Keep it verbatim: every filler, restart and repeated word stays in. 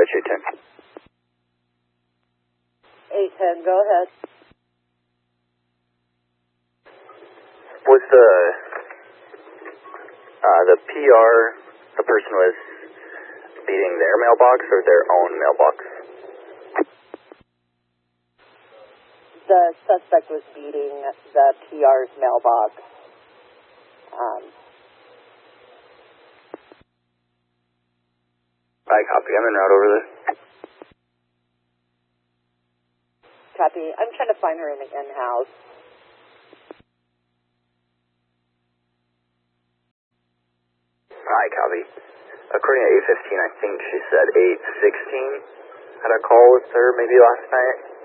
Approach eight ten. eight ten, go ahead. Was the, uh, the P R, the person was beating their mailbox or their own mailbox? The suspect was beating the P R's mailbox. Um, I copy. I'm en route over there. copy. I'm trying to find her in the in-house. I copy. According to eight fifteen, I think she said eight sixteen had a call with her maybe last night.